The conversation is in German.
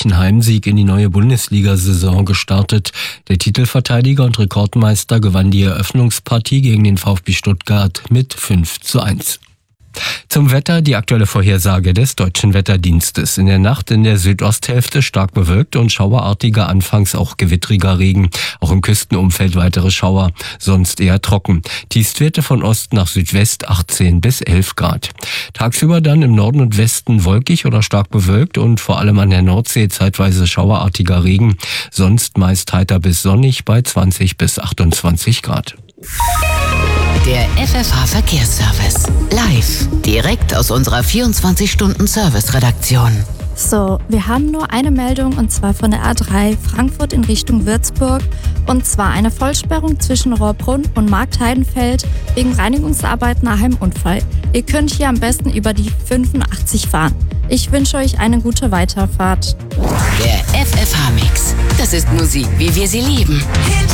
deutlichen Heimsieg in die neue Bundesliga-Saison gestartet. Der Titelverteidiger und Rekordmeister gewann die Eröffnungspartie gegen den VfB Stuttgart mit 5:1. Zum Wetter die aktuelle Vorhersage des Deutschen Wetterdienstes. In der Nacht in der Südosthälfte stark bewölkt und schauerartiger, anfangs auch gewittriger Regen. Auch im Küstenumfeld weitere Schauer, sonst eher trocken. Tiefstwerte von Ost nach Südwest 18 bis 11 Grad. Tagsüber dann im Norden und Westen wolkig oder stark bewölkt und vor allem an der Nordsee zeitweise schauerartiger Regen. Sonst meist heiter bis sonnig bei 20 bis 28 Grad. Der FFH-Verkehrsservice. Live. Direkt aus unserer 24-Stunden-Service-Redaktion. So, wir haben nur eine Meldung und zwar von der A3 Frankfurt in Richtung Würzburg. Und zwar eine Vollsperrung zwischen Rohrbrunn und Marktheidenfeld wegen Reinigungsarbeiten nach einem Unfall. Ihr könnt hier am besten über die 85 fahren. Ich wünsche euch eine gute Weiterfahrt. Der FFH-Mix. Das ist Musik, wie wir sie lieben.